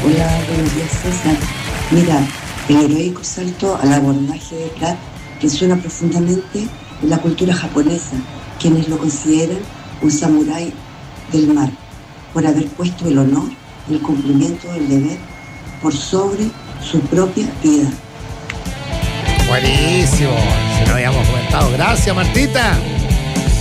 Hola, buenos días, César. Mira, el heroico salto al abordaje de Pratt resuena profundamente en la cultura japonesa, quienes lo consideran un samurái del mar, por haber puesto el honor y el cumplimiento del deber por sobre su propia vida. Buenísimo, se lo habíamos comentado. Gracias, Martita.